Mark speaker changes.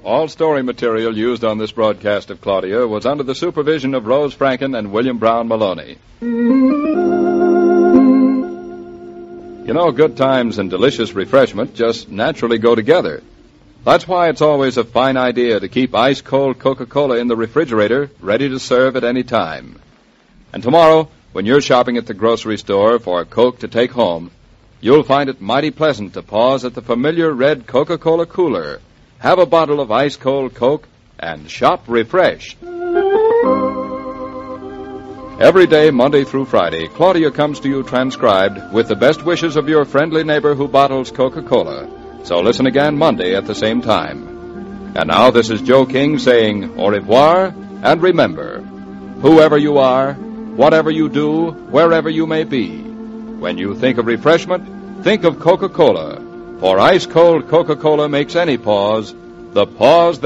Speaker 1: All story material used on this broadcast of Claudia was under the supervision of Rose Franken and William Brown Maloney. You know, good times and delicious refreshment just naturally go together. That's why it's always a fine idea to keep ice-cold Coca-Cola in the refrigerator, ready to serve at any time. And tomorrow, when you're shopping at the grocery store for Coke to take home, you'll find it mighty pleasant to pause at the familiar red Coca-Cola cooler, have a bottle of ice-cold Coke, and shop refreshed. Every day, Monday through Friday, Claudia comes to you transcribed with the best wishes of your friendly neighbor who bottles Coca-Cola. So listen again Monday at the same time. And now this is Joe King saying au revoir, and remember, whoever you are, whatever you do, wherever you may be, when you think of refreshment, think of Coca-Cola. For ice-cold Coca-Cola makes any pause the pause that